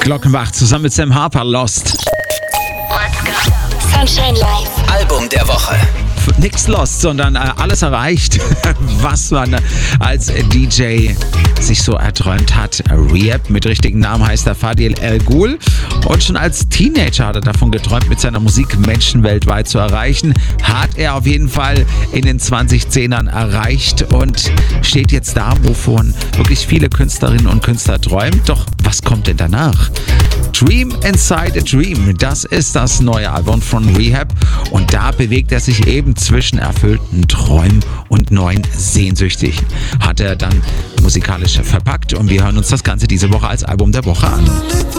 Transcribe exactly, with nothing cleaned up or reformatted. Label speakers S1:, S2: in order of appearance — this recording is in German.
S1: Glockenbach zusammen mit Sam Harper, Lost.
S2: Sunshine Live.
S3: Album der Woche.
S1: Nix lost, sondern äh, alles erreicht, was man als D J sich so erträumt hat. Rehab mit richtigen Namen heißt er Fadil El Ghul. Und schon als Teenager hat er davon geträumt, mit seiner Musik Menschen weltweit zu erreichen. Hat er auf jeden Fall in den zwanzigzehnern erreicht und steht jetzt da, wovon wirklich viele Künstlerinnen und Künstler träumen. Doch was kommt denn danach? Dream Inside a Dream, das ist das neue Album von Rehab und da bewegt er sich eben zwischen erfüllten Träumen und neuen Sehnsüchtigen. Hat er dann musikalisch verpackt und wir hören uns das Ganze diese Woche als Album der Woche an.